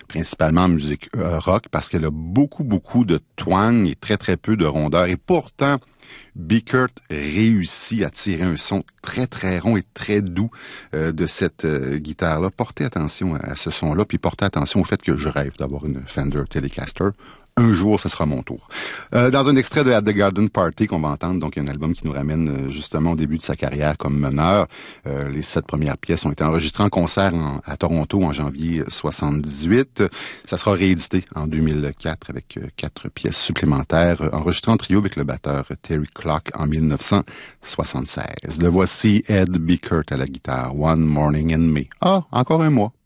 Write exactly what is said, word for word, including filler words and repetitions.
principalement en musique euh, rock parce qu'elle a beaucoup, beaucoup de twang et très, très peu de rondeur. Et pourtant, Bickert réussit à tirer un son très, très rond et très doux euh, de cette euh, guitare-là. Portez attention à, à ce son-là, puis portez attention au fait que je rêve d'avoir une Fender Telecaster. Un jour, ce sera mon tour. Euh, dans un extrait de At the Garden Party qu'on va entendre, donc un album qui nous ramène euh, justement au début de sa carrière comme meneur. Euh, les sept premières pièces ont été enregistrées en concert en, à Toronto en janvier soixante-dix-huit. Ça sera réédité en deux mille quatre avec euh, quatre pièces supplémentaires, euh, enregistrées en trio avec le batteur Terry Clock en mille neuf cent soixante-seize. Le voici Ed Bickert à la guitare, One Morning in May. Ah, encore un mois.